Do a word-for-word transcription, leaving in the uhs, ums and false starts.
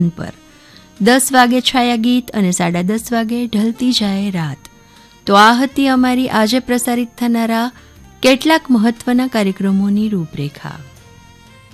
પર દસ વાગે છાયા ગીત અને સાડા દસ વાગે ઢલતી જાય રાત. તો આ હતી અમારી આજે પ્રસારિત થનારા કેટલાક મહત્વના કાર્યક્રમોની રૂપરેખા.